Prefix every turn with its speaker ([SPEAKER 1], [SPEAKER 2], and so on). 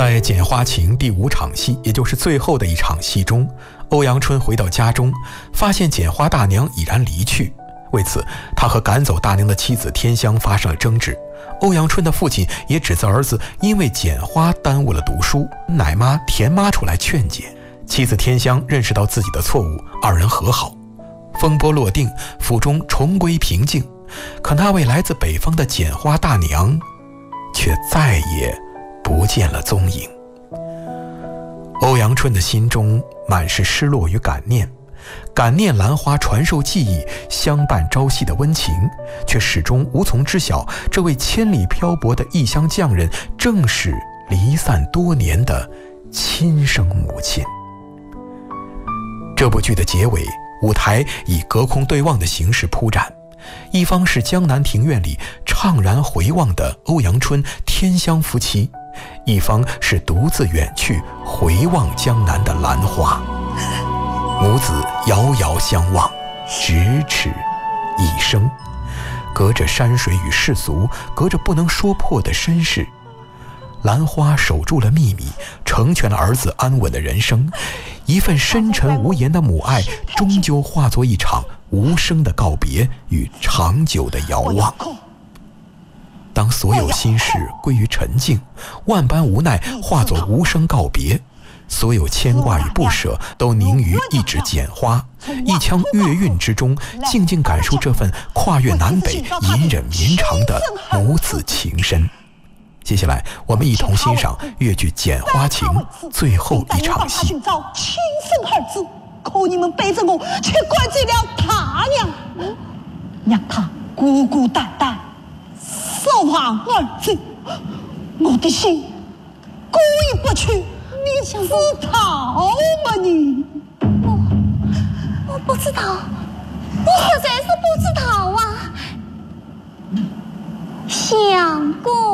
[SPEAKER 1] 在《剪花情》第5场戏，也就是最后的一场戏中，欧阳春回到家中，发现剪花大娘已然离去。为此，他和赶走大娘的妻子天香发生了争执。欧阳春的父亲也指责儿子因为剪花耽误了读书，奶妈田妈出来劝解。妻子天香认识到自己的错误，二人和好。风波落定，府中重归平静。可那位来自北方的剪花大娘却再也不见了踪影。欧阳春的心中满是失落与感念，感念兰花传授技艺，相伴朝夕的温情，却始终无从知晓这位千里漂泊的异乡匠人正是离散多年的亲生母亲。这部剧的结尾，舞台以隔空对望的形式铺展，一方是江南庭院里怅然回望的欧阳春、天香夫妻，一方是独自远去回望江南的兰花。母子遥遥相望，咫尺一生，隔着山水与世俗，隔着不能说破的身世。兰花守住了秘密，成全了儿子安稳的人生。一份深沉无言的母爱，终究化作一场无声的告别与长久的遥望。当所有心事归于沉静，万般无奈化作无声告别，所有牵挂与不舍都凝于一指剪花，一腔月韵之中，静静感受这份跨越南北、隐忍绵长的母子情深。接下来我们一同欣赏越剧《剪花情》最后一场戏。
[SPEAKER 2] 寻找亲生儿子，可你们背着我却怪罪了他娘，让他孤孤单单守望儿子，我的心过意不去。你知道吗你？
[SPEAKER 3] 我不知道，我实在是不知道啊。相公